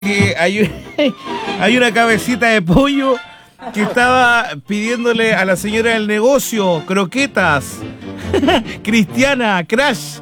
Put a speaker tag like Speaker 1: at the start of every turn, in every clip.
Speaker 1: que hay una cabecita de pollo que estaba pidiéndole a la señora del negocio croquetas. Cristiana, Crash.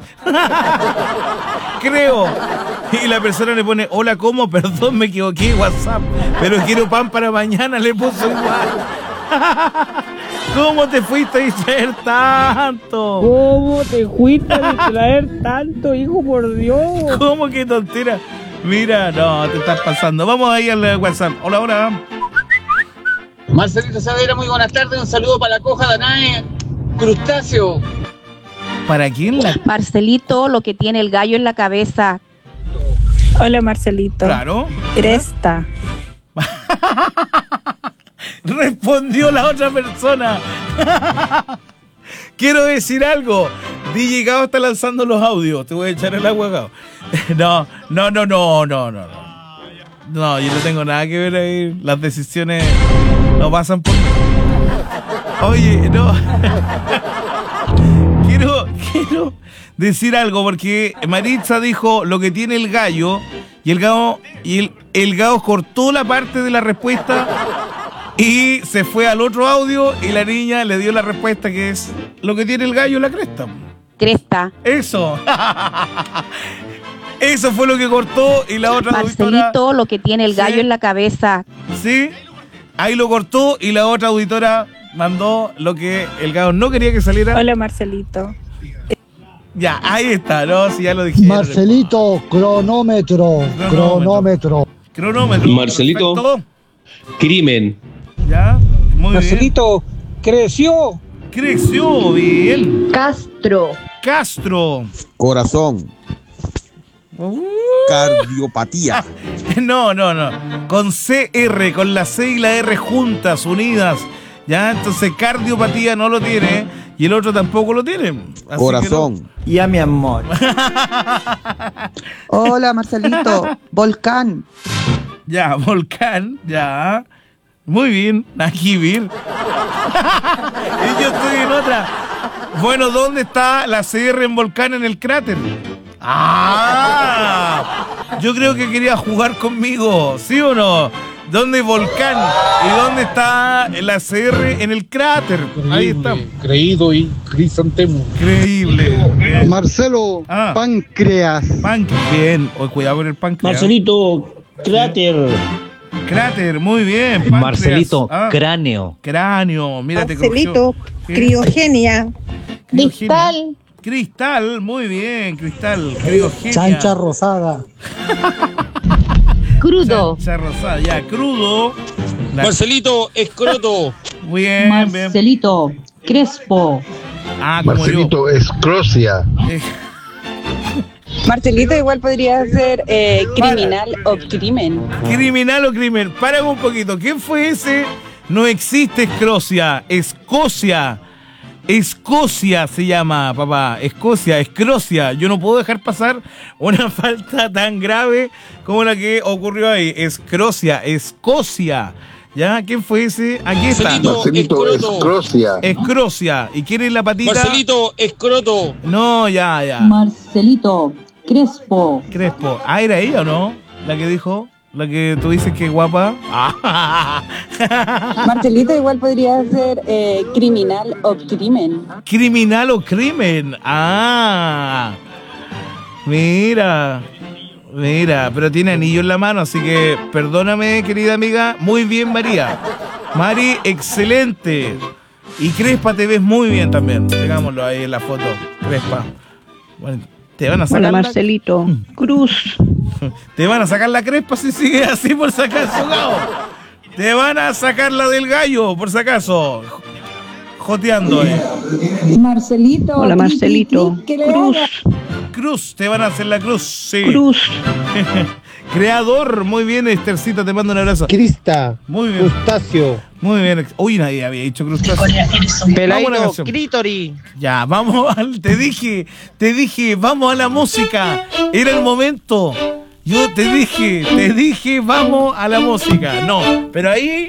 Speaker 1: Creo. Y la persona le pone, hola, ¿cómo? Perdón, me equivoqué, WhatsApp. Pero quiero pan para mañana, le puso igual. ¿Cómo te fuiste a distraer tanto?
Speaker 2: ¿Cómo te fuiste a distraer tanto, hijo, por Dios?
Speaker 1: ¿Cómo que tontera? Mira, no, te estás pasando. Vamos ahí al WhatsApp. Hola, hola.
Speaker 3: Marcelito Saavedra, muy buenas tardes. Un saludo para la coja Danae Crustáceo.
Speaker 1: ¿Para quién la...?
Speaker 4: Marcelito, lo que tiene el gallo en la cabeza.
Speaker 2: Hola, Marcelito.
Speaker 1: Claro.
Speaker 2: Cresta.
Speaker 1: Respondió la otra persona. Quiero decir algo. DJ Gao está lanzando los audios. Te voy a echar el agua, Gao. No. No, yo no tengo nada que ver ahí. Las decisiones no pasan por... Oye, no. Quiero decir algo porque Maritza dijo lo que tiene el gallo y el Gao cortó la parte de la respuesta y se fue al otro audio y la niña le dio la respuesta que es lo que tiene el gallo la cresta.
Speaker 4: Cresta.
Speaker 1: Eso. Eso fue lo que cortó y la otra
Speaker 4: Marcelito,
Speaker 1: auditora...
Speaker 4: lo que tiene el gallo
Speaker 1: ¿Sí?
Speaker 4: en la cabeza.
Speaker 1: Sí, ahí lo cortó y la otra auditora mandó lo que el Gao no quería que saliera.
Speaker 2: Hola, Marcelito.
Speaker 1: Ya, ahí está, ¿no? Si ya lo dije.
Speaker 5: Marcelito, cronómetro.
Speaker 6: Marcelito.
Speaker 1: Perfecto.
Speaker 6: Crimen.
Speaker 1: Ya, muy
Speaker 3: Marcelito, creció.
Speaker 1: bien. Creció, bien.
Speaker 4: Castro.
Speaker 7: Corazón. Cardiopatía.
Speaker 1: No. Con CR, con la C y la R juntas, unidas. Ya, entonces cardiopatía no lo tiene y el otro tampoco lo tiene. Así
Speaker 7: Corazón.
Speaker 8: Y a mi amor.
Speaker 9: Hola, Marcelito. Volcán.
Speaker 1: Ya, volcán, ya. Muy bien, aquí bien. Y yo estoy en otra. Bueno, ¿dónde está la CR en volcán en el cráter? Yo creo que quería jugar conmigo, ¿sí o no? ¿Dónde hay volcán? ¿Y dónde está la CR en el cráter? Ahí está.
Speaker 3: Creído y crisantemo.
Speaker 1: Increíble.
Speaker 5: Marcelo, páncreas.
Speaker 1: Bien. Hoy cuidado con el páncreas.
Speaker 8: Marcelito, cráter.
Speaker 1: Cráter, muy bien. Páncreas.
Speaker 8: Marcelito, cráneo.
Speaker 1: Cráneo, mira,
Speaker 10: Marcelito,
Speaker 1: te
Speaker 10: criogenia.
Speaker 1: Cristal, muy bien, cristal. Criogenia.
Speaker 5: Chancha rosada.
Speaker 4: Crudo.
Speaker 1: Chancha rosada, ya, crudo.
Speaker 3: Marcelito, escroto.
Speaker 1: Muy bien,
Speaker 4: Marcelito, crespo.
Speaker 1: Como
Speaker 5: Marcelito, escrocia.
Speaker 10: Marcelito igual podría ser criminal o crimen.
Speaker 1: Criminal o crimen. Para un poquito. ¿Quién fue ese? No existe Escrocia. Escocia se llama, papá. Escrocia. Yo no puedo dejar pasar una falta tan grave como la que ocurrió ahí. Escocia. ¿Ya? ¿Quién fue ese? Aquí está.
Speaker 5: Marcelito,
Speaker 1: Escrocia. ¿Y quién es la patita?
Speaker 3: Marcelito, escroto.
Speaker 1: No, ya.
Speaker 4: Marcelito, crespo.
Speaker 1: ¿Era ella o no? La que dijo. La que tú dices que es guapa.
Speaker 10: Marcelito igual podría ser criminal o crimen.
Speaker 1: Criminal o crimen. Mira, pero tiene anillo en la mano, así que perdóname, querida amiga. Muy bien, María. Mari, excelente. Y Crespa te ves muy bien también. Digámoslo ahí en la foto. Crespa. Bueno, te van a sacar.
Speaker 9: Hola, Marcelito. Cruz.
Speaker 1: Te van a sacar la crespa si sigues así, por si acaso, Gao. Te van a sacar la del gallo, por si acaso. Joteando,
Speaker 10: Marcelito.
Speaker 9: Hola, Marcelito.
Speaker 1: Cruz, te van a hacer la cruz, sí.
Speaker 9: Cruz.
Speaker 1: Creador, muy bien, Estercita, te mando un abrazo.
Speaker 5: Crista.
Speaker 1: Muy bien.
Speaker 5: Crustáceo.
Speaker 1: Muy bien. Uy, nadie había dicho crustáceo.
Speaker 8: Peladito, clítori.
Speaker 1: Ya, vamos te dije, vamos a la música. Era el momento. Yo te dije, vamos a la música. No, pero ahí